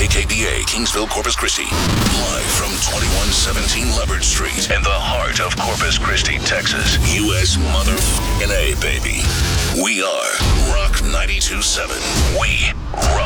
KKBA, Kingsville, Corpus Christi. Live from 2117 Leopard Street in the heart of Corpus Christi, Texas. U.S. motherfucking A, baby. We are Rock 92.7. We